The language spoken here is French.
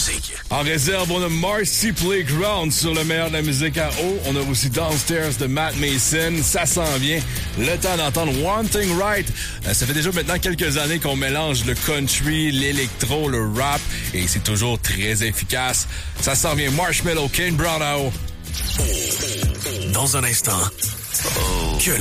musique. En réserve, on a Marcy Playground sur le meilleur de la musique à eau. On a aussi Downstairs de Matt Mason. Ça s'en vient. Le temps d'entendre Wanting Right. Ça fait déjà maintenant quelques années qu'on mélange le country, l'électro, le rap. Et c'est toujours très efficace. Ça s'en vient. Marshmello, Kane Brown à eau. Dans un instant, que